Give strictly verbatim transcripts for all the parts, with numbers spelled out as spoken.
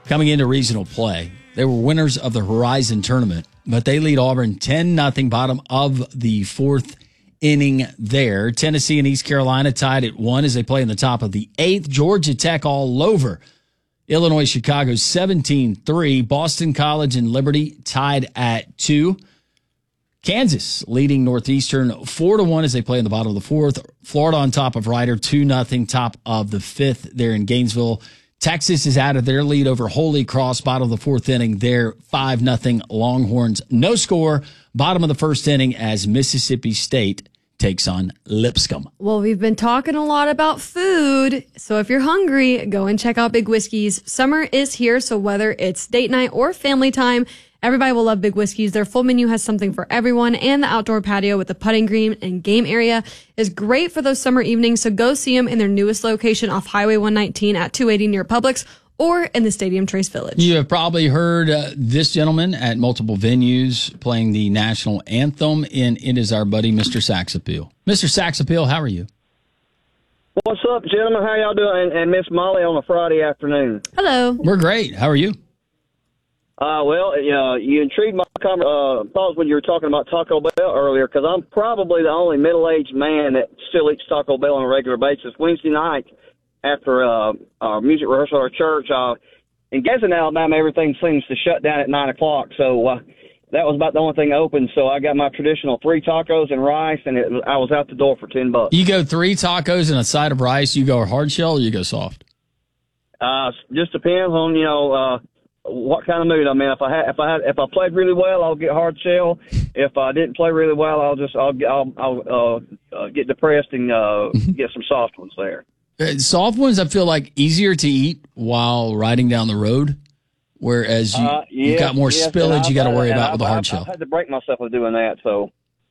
coming into regional play. They were winners of the Horizon tournament, but they lead Auburn ten nothing, bottom of the fourth inning there. Tennessee and East Carolina tied at one as they play in the top of the eighth. Georgia Tech all over Illinois Chicago seventeen three. Boston College and Liberty tied at two. Kansas leading Northeastern four to one as they play in the bottom of the fourth. Florida on top of Rider two nothing, top of the fifth there in Gainesville. Texas is out of their lead over Holy Cross, bottom of the fourth inning. They're five nothing Longhorns. No score, bottom of the first inning as Mississippi State takes on Lipscomb. Well, we've been talking a lot about food, so if you're hungry, go and check out Big Whiskey's. Summer is here, so whether it's date night or family time, everybody will love Big Whiskey's. Their full menu has something for everyone, and the outdoor patio with the putting green and game area is great for those summer evenings, so go see them in their newest location off Highway one nineteen at two eighty near Publix or in the Stadium Trace Village. You have probably heard uh, this gentleman at multiple venues playing the national anthem, and it is our buddy, Mister Saxapeel. Mister Saxapeel, how are you? What's up, gentlemen? How y'all doing? And, and Miss Molly on a Friday afternoon. Hello. We're great. How are you? Uh, well, uh, you intrigued my com- uh, thoughts when you were talking about Taco Bell earlier, because I'm probably the only middle-aged man that still eats Taco Bell on a regular basis. Wednesday night, after uh, our music rehearsal at our church, uh, in Gadsden, Alabama, everything seems to shut down at nine o'clock, so uh, that was about the only thing open. So I got my traditional three tacos and rice, and it, I was out the door for ten bucks. You go three tacos and a side of rice, you go hard shell, or you go soft? Uh, just depends on, you know, uh, what kind of mood I'm in. If I had, if I had, if I played really well, I'll get hard shell. If I didn't play really well, I'll just, I'll, I'll, I'll uh, uh, get depressed and uh, get some soft ones there. Uh, soft ones, I feel like easier to eat while riding down the road, whereas you uh, yes, you got more yes, spillage you got to worry about I've, with the hard I've, shell. I've had to break myself with doing that. So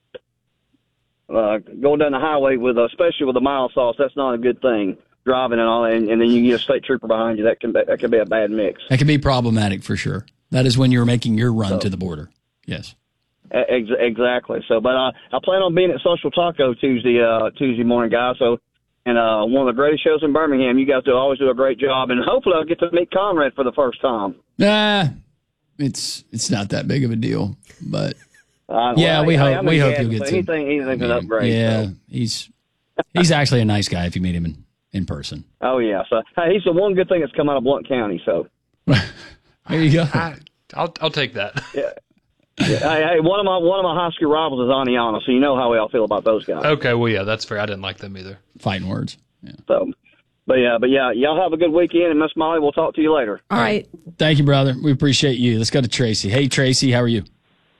uh, going down the highway with, uh, especially with the mild sauce, that's not a good thing. Driving and all, and, and then you get a state trooper behind you. That can be, that can be a bad mix. That can be problematic for sure. That is when you're making your run so, to the border. Yes, ex- exactly. So, but uh, I plan on being at Social Taco Tuesday uh, Tuesday morning, guys. So, and uh, one of the greatest shows in Birmingham. You guys do always do a great job, and hopefully I'll get to meet Conrad for the first time. Nah, it's it's not that big of a deal, but uh, yeah, well, we I, hope I mean, we hope yeah, you'll get to anything. Anything can upgrade. Yeah, so. he's he's actually a nice guy if you meet him in. in person. Oh, yeah. So hey, he's the one good thing that's come out of Blount County. So there you go. I, I'll I'll take that. Yeah. yeah. Hey, hey, one of my one of my high school rivals is Aniana, so you know how we all feel about those guys. Okay, well, yeah, that's fair. I didn't like them either. Fighting words. Yeah. So, but yeah, but yeah, y'all have a good weekend, and Miss Molly, we'll talk to you later. All right. Thank you, brother. We appreciate you. Let's go to Tracy. Hey, Tracy, how are you?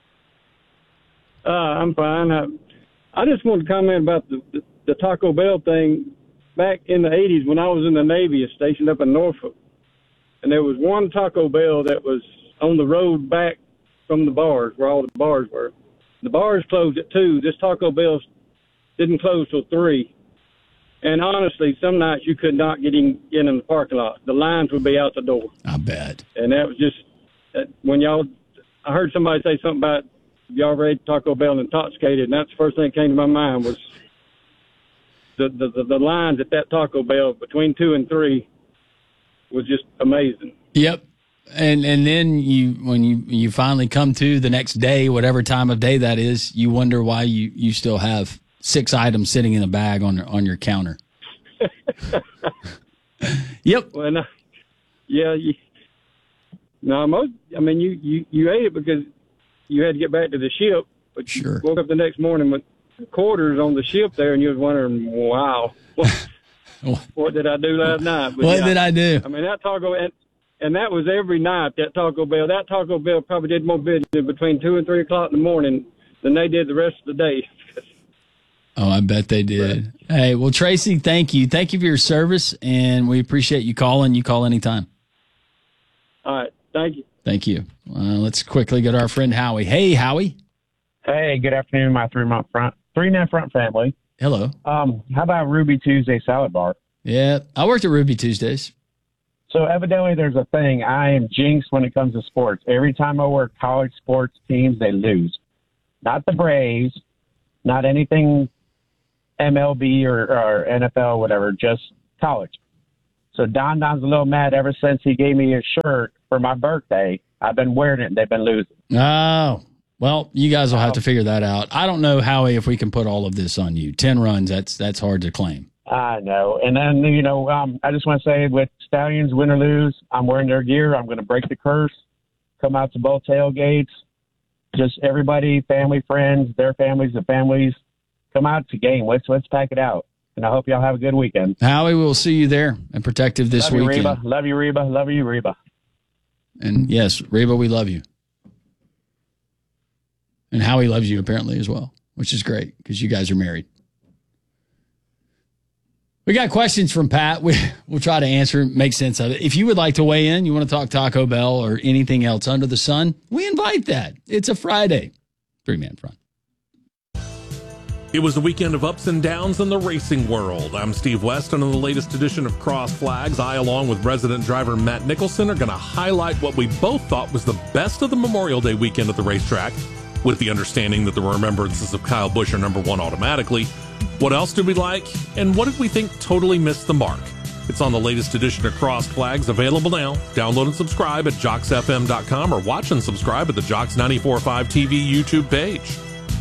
Uh, I'm fine. I, I just want to comment about the, the, the Taco Bell thing. Back in the eighties, when I was in the Navy, stationed up in Norfolk, and there was one Taco Bell that was on the road back from the bars, where all the bars were. The bars closed at two. This Taco Bell didn't close till three. And honestly, some nights you could not get in, get in the parking lot. The lines would be out the door. I bet. And that was just, that when y'all, I heard somebody say something about y'all ever ate Taco Bell intoxicated, and that's the first thing that came to my mind was The, the the lines at that Taco Bell between two and three was just amazing. Yep, and and then you when you you finally come to the next day, whatever time of day that is, you wonder why you, you still have six items sitting in a bag on on your counter. Yep. Well, no, yeah, you, no, most. I mean, you, you you ate it because you had to get back to the ship, but sure. You woke up the next morning with quarters on the ship there, and you was wondering, wow, what, what did I do last night? But what yeah, did I do? I mean, that Taco, and, and that was every night, that Taco Bell. That Taco Bell probably did more business between two and three o'clock in the morning than they did the rest of the day. Oh, I bet they did. Right. Hey, well, Tracy, thank you. Thank you for your service, and we appreciate you calling. You call anytime. All right. Thank you. Thank you. Uh, let's quickly go to our friend Howie. Hey, Howie. Hey, good afternoon, my three-month front. Three-man front family. Hello. Um, how about Ruby Tuesday Salad Bar? Yeah, I worked at Ruby Tuesdays. So evidently there's a thing. I am jinxed when it comes to sports. Every time I work college sports teams, they lose. Not the Braves, not anything M L B or, or N F L, whatever, just college. So Don Don's a little mad ever since he gave me his shirt for my birthday. I've been wearing it, and they've been losing. Oh, well, you guys will have to figure that out. I don't know, Howie, if we can put all of this on you. Ten runs, that's that's hard to claim. I know. And then, you know, um, I just want to say with Stallions, win or lose, I'm wearing their gear. I'm going to break the curse, come out to both tailgates. Just everybody, family, friends, their families, the families, come out to game. Let's, let's pack it out. And I hope y'all have a good weekend. Howie, we'll see you there and Protective this love weekend. You, Reba. Love you, Reba. Love you, Reba. And yes, Reba, we love you. And Howie loves you apparently as well, which is great because you guys are married. We got questions from Pat. We, we'll try to answer, make sense of it. If you would like to weigh in, you want to talk Taco Bell or anything else under the sun, we invite that. It's a Friday. Three-man front. It was a weekend of ups and downs in the racing world. I'm Steve West, and on the latest edition of Cross Flags, I, along with resident driver Matt Nicholson, are going to highlight what we both thought was the best of the Memorial Day weekend at the racetrack, with the understanding that the remembrances of Kyle Busch are number one automatically. What else did we like, and what did we think totally missed the mark? It's on the latest edition of Cross Flags, available now. Download and subscribe at jocks f m dot com or watch and subscribe at the Jocks ninety-four point five T V YouTube page.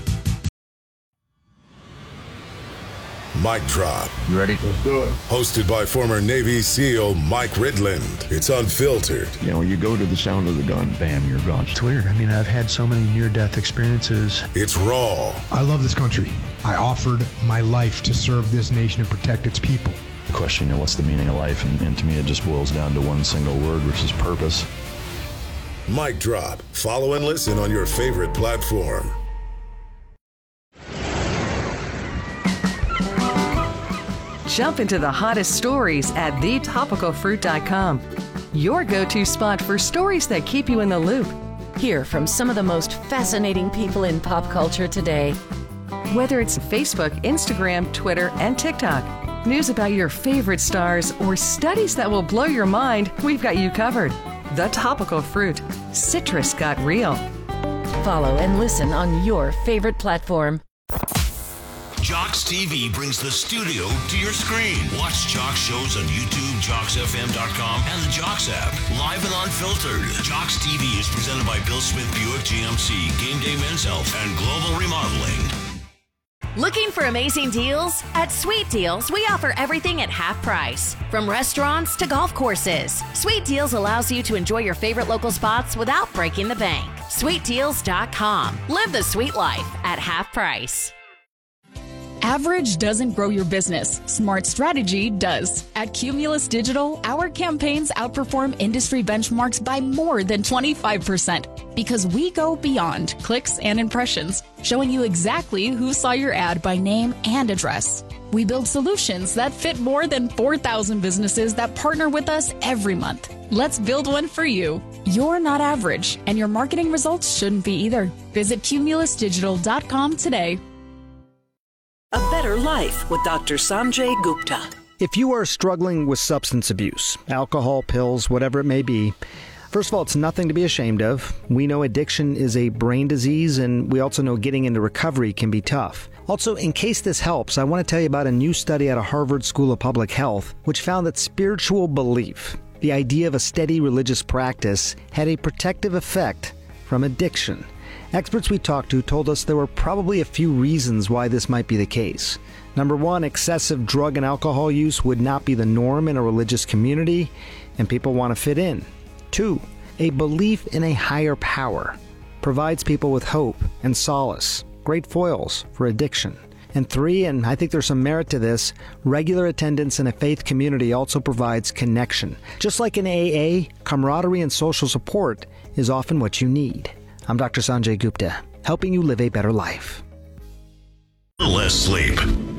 Mic Drop. You ready? Let's do it. Hosted by former Navy SEAL Mike Ridland. It's unfiltered. You know, you go to the sound of the gun, bam, you're gone. It's weird. I mean, I've had so many near-death experiences. It's raw. I love this country. I offered my life to serve this nation and protect its people. The question, you know, what's the meaning of life? And, and to me, it just boils down to one single word, which is purpose. Mic Drop. Follow and listen on your favorite platform. Jump into the hottest stories at the topical fruit dot com. Your go-to spot for stories that keep you in the loop. Hear from some of the most fascinating people in pop culture today. Whether it's Facebook, Instagram, Twitter, and TikTok, news about your favorite stars, or studies that will blow your mind, we've got you covered. The Topical Fruit. Citrus got real. Follow and listen on your favorite platform. Jocks T V brings the studio to your screen. Watch Jocks shows on YouTube, jocks f m dot com, and the Jocks app. Live and unfiltered. Jocks T V is presented by Bill Smith Buick G M C, Game Day Men's Health, and Global Remodeling. Looking for amazing deals? At Sweet Deals, we offer everything at half price. From restaurants to golf courses, Sweet Deals allows you to enjoy your favorite local spots without breaking the bank. sweet deals dot com. Live the sweet life at half price. Average doesn't grow your business. Smart strategy does. At Cumulus Digital, our campaigns outperform industry benchmarks by more than twenty-five percent because we go beyond clicks and impressions, showing you exactly who saw your ad by name and address. We build solutions that fit more than four thousand businesses that partner with us every month. Let's build one for you. You're not average, and your marketing results shouldn't be either. Visit cumulus digital dot com today. A Better Life with Doctor Sanjay Gupta. If you are struggling with substance abuse, alcohol, pills, whatever it may be, first of all, it's nothing to be ashamed of. We know addiction is a brain disease, and we also know getting into recovery can be tough. Also, in case this helps, I want to tell you about a new study out of Harvard School of Public Health, which found that spiritual belief, the idea of a steady religious practice, had a protective effect from addiction. Experts we talked to told us there were probably a few reasons why this might be the case. Number one, excessive drug and alcohol use would not be the norm in a religious community, and people want to fit in. Two, a belief in a higher power provides people with hope and solace, great foils for addiction. And three, and I think there's some merit to this, regular attendance in a faith community also provides connection. Just like in A A, camaraderie and social support is often what you need. I'm Doctor Sanjay Gupta, helping you live a better life. Less sleep,